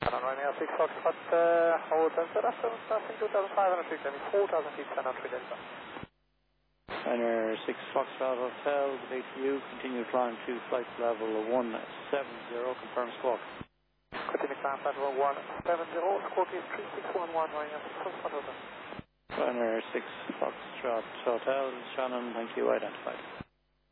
Ryanair 6 Foxtrot, Hotel Zeta 7, 2500 feet, 4,000 feet, 10 Delta. Ryanair 6 Foxtrot Hotel, good day to you. Continue climb to flight level 170, confirm squawk. Continue climb flight level 170, squawk is 3611, Ryanair 6 Foxtrot Hotel. Ryanair 6 Foxtrot Hotel, Shannon, thank you, identified.